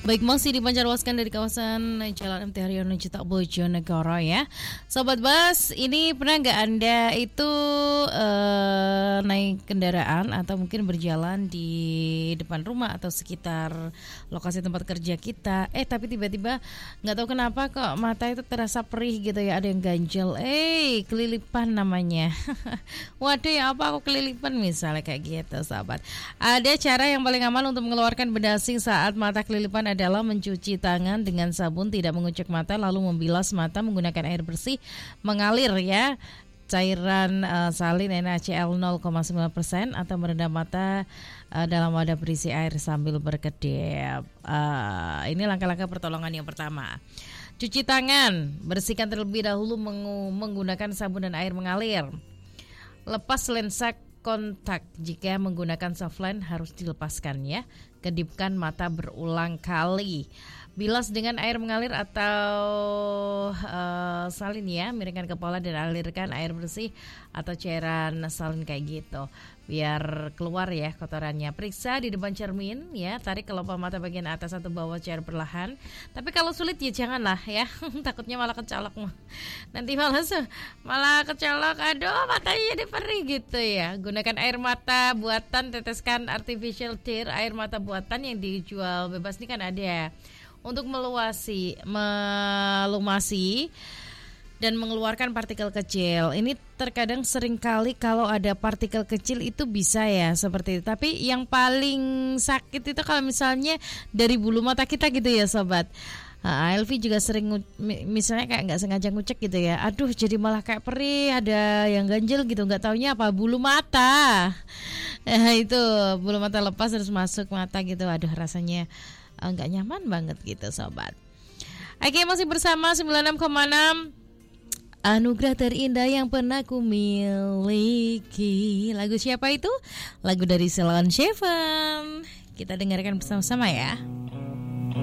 Baik, masih dipancarluaskan dari kawasan Jalan MT Haryono Citak Bojonegoro ya. Sobat Bas, ini pernah nggak Anda itu naik kendaraan atau mungkin berjalan di depan rumah atau sekitar lokasi tempat kerja kita, tapi tiba-tiba nggak tahu kenapa kok mata itu terasa perih gitu ya, ada yang ganjel, kelilipan namanya. Waduh, ya apa aku kelilipan misalnya kayak gitu, sahabat. Ada cara yang paling aman untuk mengeluarkan benda asing saat mata kelilipan adalah mencuci tangan dengan sabun, tidak mengucek mata, lalu membilas mata menggunakan air bersih mengalir ya, cairan salin NaCl 0,9% atau merendam mata dalam wadah berisi air sambil berkedip. Ini langkah-langkah pertolongan yang pertama. Cuci tangan, bersihkan terlebih dahulu menggunakan sabun dan air mengalir. Lepas lensa kontak, jika menggunakan softline harus dilepaskan ya. Kedipkan mata berulang kali. Bilas dengan air mengalir atau salin ya, miringkan kepala dan alirkan air bersih atau cairan salin kayak gitu biar keluar ya kotorannya. Periksa di depan cermin ya, tarik kelopak mata bagian atas atau bawah cair perlahan. Tapi kalau sulit ya janganlah ya, takutnya malah kecolok. Nanti malah kecolok, aduh matanya jadi perih gitu ya. Gunakan air mata buatan, teteskan artificial tear, air mata buatan yang dijual bebas ini kan ada ya, untuk melumasi dan mengeluarkan partikel kecil. Ini terkadang seringkali kalau ada partikel kecil itu bisa ya seperti itu. Tapi yang paling sakit itu kalau misalnya dari bulu mata kita gitu ya sobat. Elvi juga sering misalnya kayak nggak sengaja ngucek gitu ya. Aduh, jadi malah kayak perih, ada yang ganjel gitu. Nggak taunya apa, bulu mata. Itu bulu mata lepas terus masuk mata gitu. Aduh, rasanya nggak nyaman banget gitu sobat. Oke, masih bersama 96,6 Anugerah terindah yang pernah ku miliki. Lagu siapa itu? Lagu dari Ceylon Seven. Kita dengarkan bersama-sama ya.